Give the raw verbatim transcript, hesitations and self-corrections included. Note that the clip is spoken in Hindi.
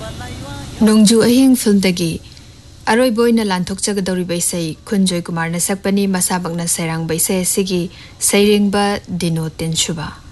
नोंजू अहिंग फिल्म दगी अरोई बोइना लांथोक जगदौरी बैसै खुंजोय कुमार न सकपनी मसाबकना सैरांग बैसै सिगी सैरिंगबा दिनो तिनसुबा।